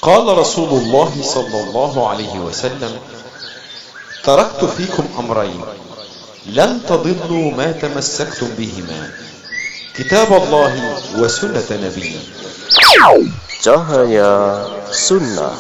قال رسول الله صلى الله عليه وسلم: تركت فيكم أمرين لن تضلوا ما تمسكتم بهما، كتاب الله وسنة نبيه. Cahaya Sunnah.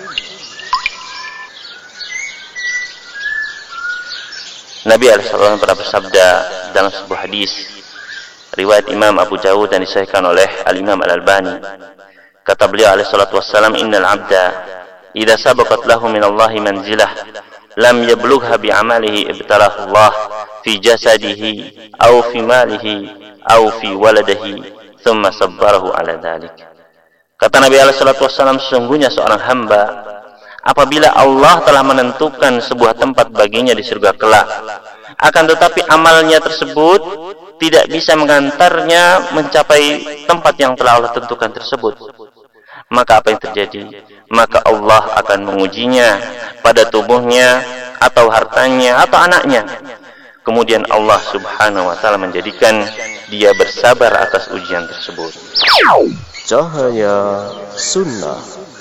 Nabi SAW pernah bersabda dalam sebuah hadis riwayat Imam Abu Dawud dan disahihkan oleh Al-Imam Al-Albani. Kata beliau alaihi salatu wassalam, innal abda idza sabaqat lahu min Allahi manzilah lam yablugha bi amalihi ibtalahu Allah fi jasadihi aw fi malihi aw fi waladihi thumma sabbarahu ala dhalik. Kata Nabi alaihi salatu wassalam, sesungguhnya seorang hamba apabila Allah telah menentukan sebuah tempat baginya di surga kelak, akan tetapi amalnya tersebut tidak bisa mengantarnya mencapai tempat yang telah Allah tentukan tersebut, maka apa yang terjadi? Maka Allah akan mengujinya pada tubuhnya atau hartanya atau anaknya. Kemudian Allah Subhanahu wa taala menjadikan dia bersabar atas ujian tersebut. Cahaya Sunnah.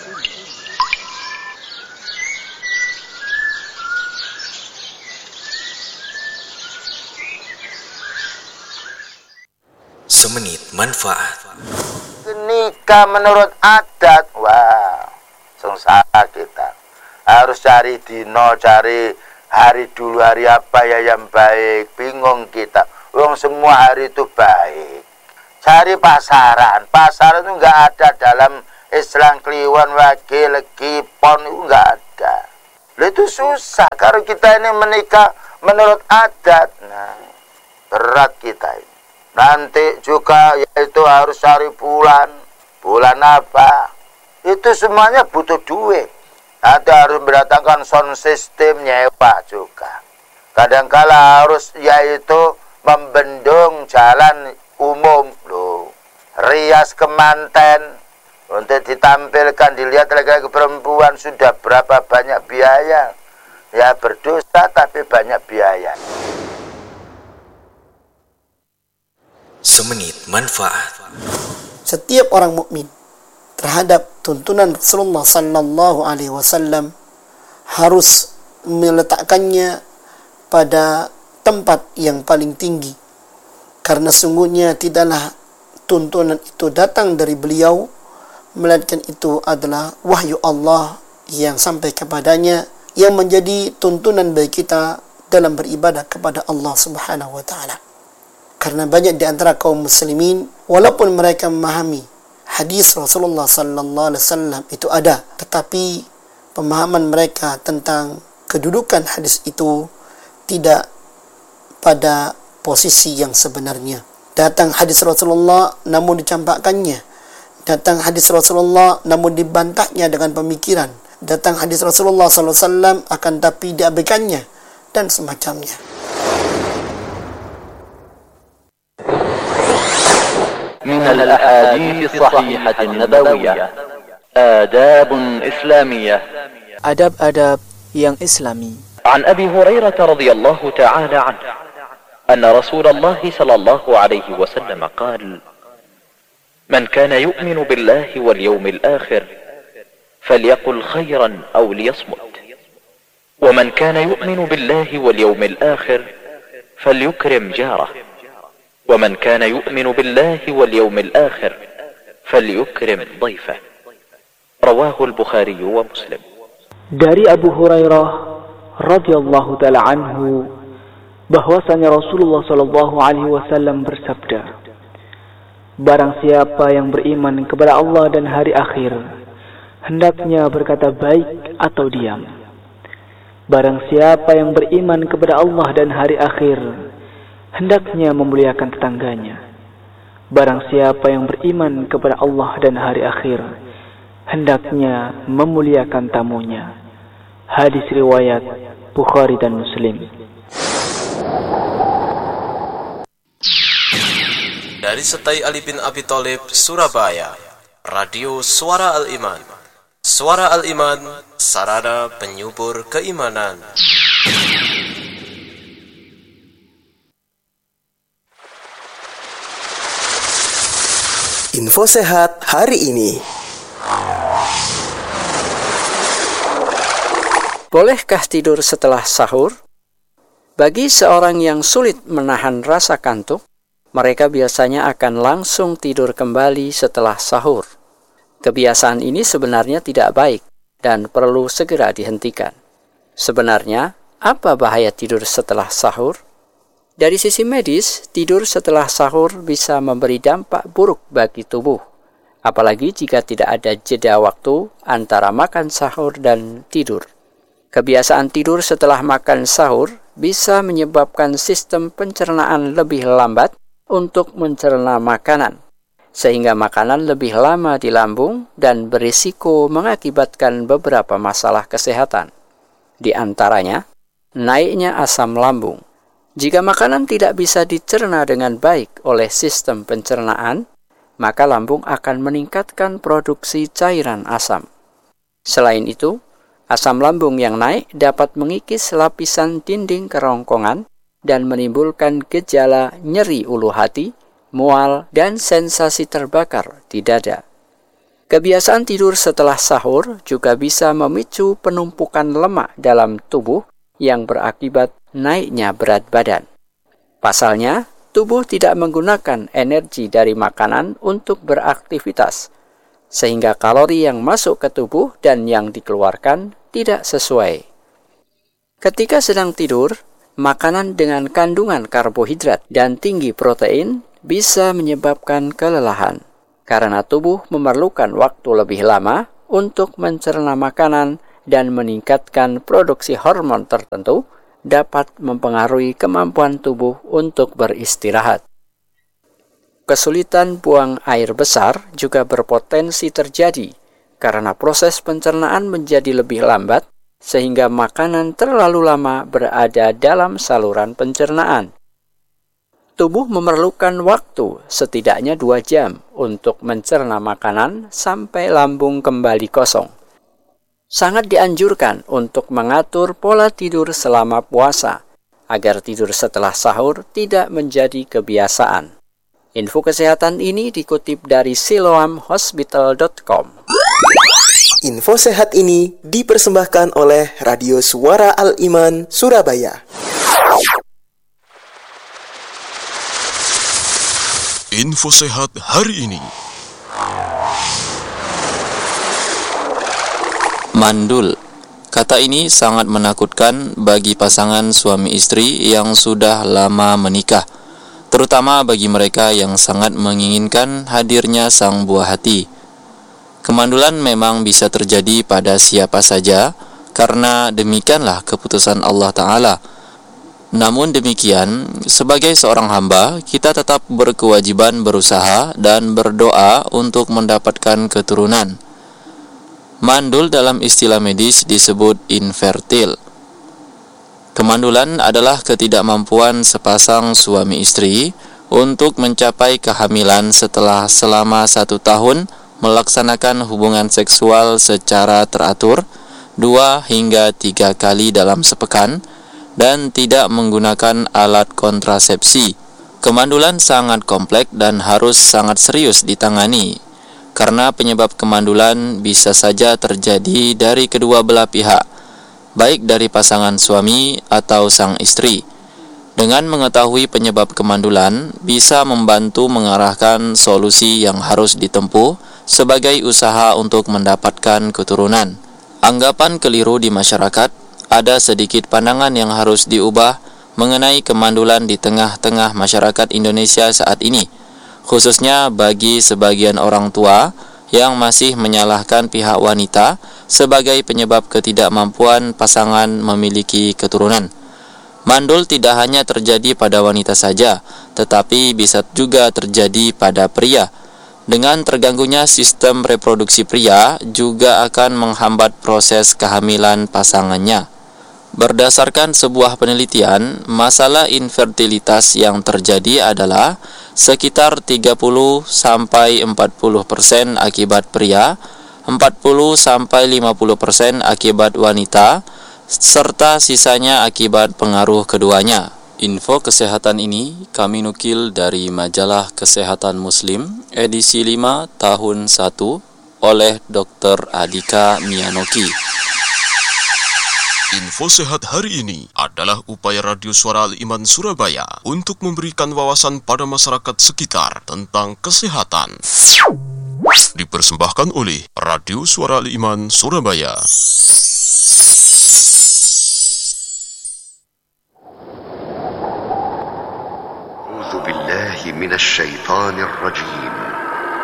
Semenit manfaat. Nikah menurut adat, wah, sengsara kita. Harus cari dino, cari hari dulu, hari apa ya yang baik. Bingung kita. Wong semua hari itu baik. Cari pasaran. Pasaran itu nggak ada dalam Islam. Kliwon, wakil, legi, pon itu nggak ada. Itu susah. Kalau kita ini menikah menurut adat, nah, berat kita ini. Nanti juga yaitu harus cari bulan apa, itu semuanya butuh duit. Ada harus mendatangkan sound system, nyewa juga. Kadangkala harus yaitu membendung jalan umum loh, rias kemanten untuk ditampilkan, dilihat lagi perempuan, sudah berapa banyak biaya. Ya berdosa tapi banyak biaya. Semenit manfaat. Setiap orang mukmin terhadap tuntunan Rasulullah sallallahu alaihi wasallam harus meletakkannya pada tempat yang paling tinggi, karena sungguhnya tidaklah tuntunan itu datang dari beliau, melainkan itu adalah wahyu Allah yang sampai kepadanya, yang menjadi tuntunan bagi kita dalam beribadah kepada Allah Subhanahu wa taala. Karena banyak di antara kaum muslimin, walaupun mereka memahami hadis Rasulullah sallallahu alaihi wasallam itu ada, tetapi pemahaman mereka tentang kedudukan hadis itu tidak pada posisi yang sebenarnya. Datang hadis Rasulullah namun dicampakkannya. Datang hadis Rasulullah namun dibantahnya dengan pemikiran. Datang hadis Rasulullah sallallahu alaihi wasallam akan tapi diabaikannya dan semacamnya. من الأحاديث الصحيحة النبوية آداب إسلامية Adab-adab yang Islami. عن أبي هريرة رضي الله تعالى عنه أن رسول الله صلى الله عليه وسلم قال من كان يؤمن بالله واليوم الآخر فليقل خيرا أو ليصمت ومن كان يؤمن بالله واليوم الآخر فليكرم جاره ومن كان يؤمن بالله واليوم الآخر فليكرم ضيفه رواه البخاري ومسلم. Dari Abu Hurairah radhiyallahu taala anhu bahwasanya Rasulullah sallallahu alaihi wasallam bersabda, barang siapa yang beriman kepada Allah dan hari akhir, hendaknya berkata baik atau diam. Barang siapa yang beriman kepada Allah dan hari akhir, hendaknya memuliakan tetangganya. Barang siapa yang beriman kepada Allah dan hari akhir, hendaknya memuliakan tamunya. Hadis riwayat Bukhari dan Muslim. Dari Setai Ali bin Abi Thalib, Surabaya, Radio Suara Al-Iman. Suara Al-Iman, sarana penyubur keimanan. Info sehat hari ini. Bolehkah tidur setelah sahur? Bagi seorang yang sulit menahan rasa kantuk, mereka biasanya akan langsung tidur kembali setelah sahur. Kebiasaan ini sebenarnya tidak baik dan perlu segera dihentikan. Sebenarnya, apa bahaya tidur setelah sahur? Dari sisi medis, tidur setelah sahur bisa memberi dampak buruk bagi tubuh, apalagi jika tidak ada jeda waktu antara makan sahur dan tidur. Kebiasaan tidur setelah makan sahur bisa menyebabkan sistem pencernaan lebih lambat untuk mencerna makanan, sehingga makanan lebih lama di lambung dan berisiko mengakibatkan beberapa masalah kesehatan. Di antaranya, naiknya asam lambung. Jika makanan tidak bisa dicerna dengan baik oleh sistem pencernaan, maka lambung akan meningkatkan produksi cairan asam. Selain itu, asam lambung yang naik dapat mengikis lapisan dinding kerongkongan dan menimbulkan gejala nyeri ulu hati, mual, dan sensasi terbakar di dada. Kebiasaan tidur setelah sahur juga bisa memicu penumpukan lemak dalam tubuh yang berakibat naiknya berat badan. Pasalnya, tubuh tidak menggunakan energi dari makanan untuk beraktivitas, sehingga kalori yang masuk ke tubuh dan yang dikeluarkan tidak sesuai. Ketika sedang tidur, makanan dengan kandungan karbohidrat dan tinggi protein bisa menyebabkan kelelahan, karena tubuh memerlukan waktu lebih lama untuk mencerna makanan dan meningkatkan produksi hormon tertentu dapat mempengaruhi kemampuan tubuh untuk beristirahat. Kesulitan buang air besar juga berpotensi terjadi karena proses pencernaan menjadi lebih lambat sehingga makanan terlalu lama berada dalam saluran pencernaan. Tubuh memerlukan waktu setidaknya 2 jam untuk mencerna makanan sampai lambung kembali kosong. Sangat dianjurkan untuk mengatur pola tidur selama puasa agar tidur setelah sahur tidak menjadi kebiasaan. Info kesehatan ini dikutip dari siloamhospital.com. Info sehat ini dipersembahkan oleh Radio Suara Al-Iman Surabaya. Info sehat hari ini. Mandul. Kata ini sangat menakutkan bagi pasangan suami istri yang sudah lama menikah, terutama bagi mereka yang sangat menginginkan hadirnya sang buah hati. Kemandulan memang bisa terjadi pada siapa saja, karena demikianlah keputusan Allah Ta'ala. Namun demikian, sebagai seorang hamba, kita tetap berkewajiban berusaha dan berdoa untuk mendapatkan keturunan. Mandul dalam istilah medis disebut infertil. Kemandulan adalah ketidakmampuan sepasang suami istri untuk mencapai kehamilan setelah selama 1 tahun melaksanakan hubungan seksual secara teratur 2 hingga 3 kali dalam sepekan dan tidak menggunakan alat kontrasepsi. Kemandulan sangat kompleks dan harus sangat serius ditangani, karena penyebab kemandulan bisa saja terjadi dari kedua belah pihak, baik dari pasangan suami atau sang istri. Dengan mengetahui penyebab kemandulan, bisa membantu mengarahkan solusi yang harus ditempuh sebagai usaha untuk mendapatkan keturunan. Anggapan keliru di masyarakat, ada sedikit pandangan yang harus diubah mengenai kemandulan di tengah-tengah masyarakat Indonesia saat ini, khususnya bagi sebagian orang tua yang masih menyalahkan pihak wanita sebagai penyebab ketidakmampuan pasangan memiliki keturunan. Mandul tidak hanya terjadi pada wanita saja, tetapi bisa juga terjadi pada pria. Dengan terganggunya sistem reproduksi pria juga akan menghambat proses kehamilan pasangannya. Berdasarkan sebuah penelitian, masalah infertilitas yang terjadi adalah sekitar 30-40% akibat pria, 40-50% akibat wanita, serta sisanya akibat pengaruh keduanya. Info kesehatan ini kami nukil dari majalah Kesehatan Muslim edisi 5 tahun 1 oleh Dr. Adika Miyanoki. Info Sehat hari ini adalah upaya Radio Suara Al-Iman Surabaya untuk memberikan wawasan pada masyarakat sekitar tentang kesehatan. Dipersembahkan oleh Radio Suara Al-Iman Surabaya. A'udzu billahi minasy syaithanir rajim.